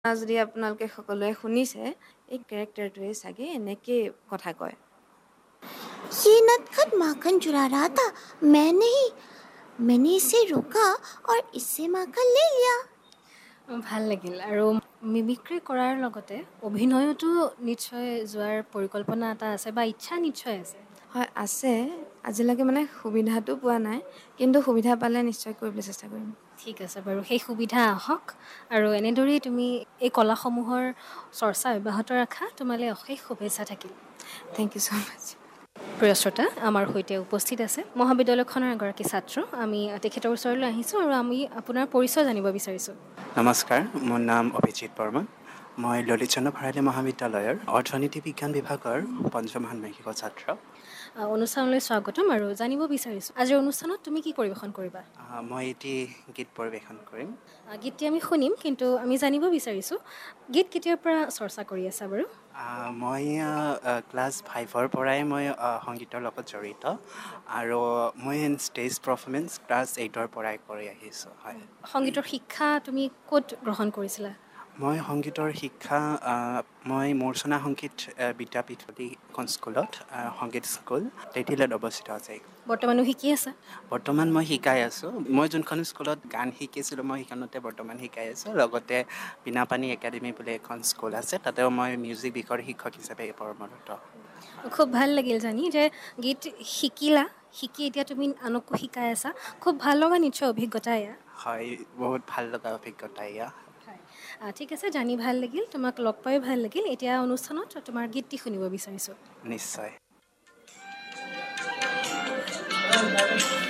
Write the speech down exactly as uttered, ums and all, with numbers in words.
যদি আপোনালোকে সকলোৱে শুনিছে এই কেৰেক্টাৰটোৱে চাগে এনেকে কথা কয়। ये नटखट माखन चुरा रहा था, मैं नहीं। मैंने इसे रोका और इससे माखन ले लिया। ভাল লাগিল আৰু মিমিক্ৰি কৰাৰ লগতে অভিনয়তো নিশ্চয় যোৱাৰ পৰিকল্পনা এটা আছে বা ইচ্ছা নিশ্চয় আছে। হয় আছে, আজিলৈকে মানে সুবিধাটো পোৱা নাই, কিন্তু সুবিধা পালে নিশ্চয় কৰিবলৈ চেষ্টা কৰিম। ঠিক আছে বাৰু, সেই সুবিধা আহক আৰু এনেদৰেই তুমি এই কলাসমূহৰ চৰ্চা অব্যাহত ৰাখা। তোমালৈ অশেষ শুভেচ্ছা থাকিল। থেংক ইউ ছ' মাছ। প্ৰিয় শ্ৰোতা, আমাৰ সৈতে উপস্থিত আছে মহাবিদ্যালয়খনৰ এগৰাকী ছাত্ৰ। আমি তেখেতৰ ওচৰলৈ আহিছোঁ আৰু আমি আপোনাৰ পৰিচয় জানিব বিচাৰিছোঁ। নমস্কাৰ, মোৰ নাম অভিজিত বৰ্মন। মই ললিত চন্দ্ৰ ভৰালী মহাবিদ্যালয়ৰ অৰ্থনীতি বিজ্ঞান বিভাগৰ পঞ্চম ষাণ্মাসিকৰ ছাত্ৰ। অনুষ্ঠানলৈ স্বাগতম আৰু জানিব বিচাৰিছোঁ আজিৰ অনুষ্ঠানত তুমি কি পৰিৱেশন কৰিবা? মই এটি গীত পৰিৱেশন কৰিম। গীতটি আমি শুনিম, কিন্তু আমি জানিব বিচাৰিছোঁ গীত কেতিয়াৰ পৰা চৰ্চা কৰি আছা বাৰু? মই ক্লাছ ফাইভৰ পৰাই মই সংগীতৰ লগত জড়িত আৰু মই ষ্টেজ পাৰফৰ্মেঞ্চ ক্লাছ এইটৰ পৰাই কৰি আহিছোঁ। হয়, সংগীতৰ শিক্ষা তুমি ক'ত গ্ৰহণ কৰিছিলা? মই সংগীতৰ শিক্ষা মই মূৰ্ছনা সংগীত বিদ্যাপীঠ এখন স্কুলত, সংগীত স্কুল তেথিলত অৱস্থিত আছে। বৰ্তমানো শিকি আছা? বৰ্তমান মই শিকাই আছোঁ। মই যোনখন স্কুলত গান শিকিছিলোঁ মই সেইখনতে বৰ্তমান শিকাই আছোঁ। লগতে বীণাপানী একাডেমি বুলি এখন স্কুল আছে, তাতেও মই মিউজিক বিষয়ৰ শিক্ষক হিচাপে কৰ্মৰত। খুব ভাল লাগিল জানি যে গীত শিকিলা, শিকি এতিয়া তুমি আনকো শিকাই আছা। খুব ভাল লগা নিশ্চয় অভিজ্ঞতা এয়া। হয়, বহুত ভাল লগা অভিজ্ঞতা এয়া। ঠিক আছে, জানি ভাল লাগিল, তোমাক লগ পাই ভাল লাগিল। এতিয়া অনুষ্ঠানত তোমাৰ গীতটি শুনিব বিচাৰিছোঁ। নিশ্চয়।